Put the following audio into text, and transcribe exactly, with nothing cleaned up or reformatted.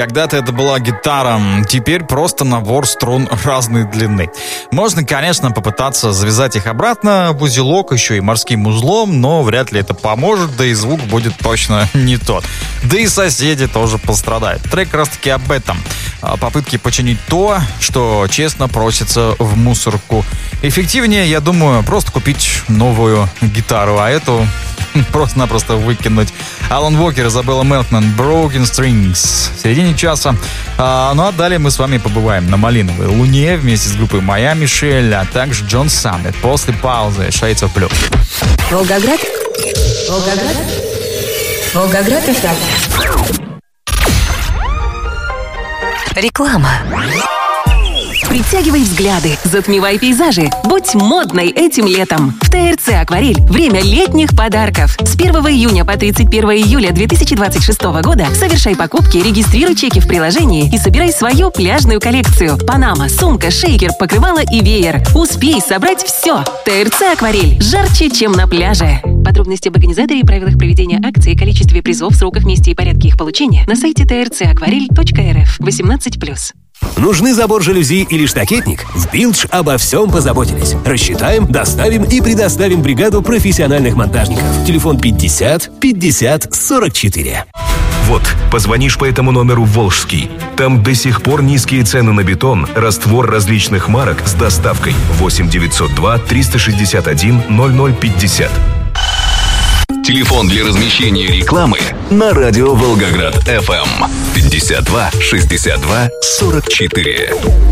Когда-то это была гитара, теперь просто набор струн разной длины. Можно, конечно, попытаться завязать их обратно в узелок, еще и морским узлом, но вряд ли это поможет, да и звук будет точно не тот. Да и соседи тоже пострадают. Трек как раз таки об этом. Попытки починить то, что честно просится в мусорку. Эффективнее, я думаю, просто купить новую гитару, а эту просто-напросто выкинуть. Алан Уокер, Изабелла Мелкман, Broken Strings. В середине часа. А, ну а далее мы с вами побываем на Малиновой Луне вместе с группой Моя Мишель, а также Джон Саммит. После паузы Shades of Blue. Волгоград. Волгоград. Волгоград эф эм. Реклама. Притягивай взгляды, затмевай пейзажи. Будь модной этим летом. В ТРЦ «Акварель» время летних подарков. С первого июня по тридцать первого июля две тысячи двадцать шестого года совершай покупки, регистрируй чеки в приложении и собирай свою пляжную коллекцию. Панама, сумка, шейкер, покрывало и веер. Успей собрать все. ТРЦ «Акварель» жарче, чем на пляже. Подробности об организаторе и правилах проведения акции, количестве призов, сроках, месте и порядке их получения на сайте тэ эр цэ акварель точка эр эф. восемнадцать плюс. Нужны забор жалюзи или штакетник? В Билдж обо всем позаботились. Рассчитаем, доставим и предоставим бригаду профессиональных монтажников. Телефон пятьдесят пятьдесят сорок четыре. Вот, позвонишь по этому номеру в Волжский. Там до сих пор низкие цены на бетон, раствор различных марок с доставкой. восемь девятьсот два триста шестьдесят один ноль ноль пятьдесят. Телефон для размещения рекламы на радио Волгоград эф эм пятьдесят два шестьдесят два сорок четыре.